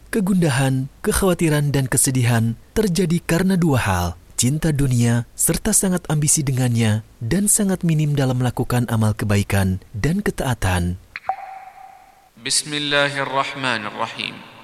Kegundahan, kekhawatiran, dan kesedihan terjadi karena dua hal, cinta dunia serta sangat ambisi dengannya dan sangat minim dalam melakukan amal kebaikan dan ketaatan. Bismillahirrahmanirrahim.